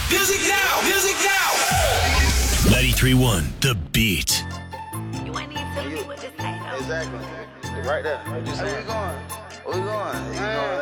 Music now! Music now! 93.1 The Beat. You ain't even telling me what to say, though. Exactly. Right there. What you saying? Where we going? Where we going?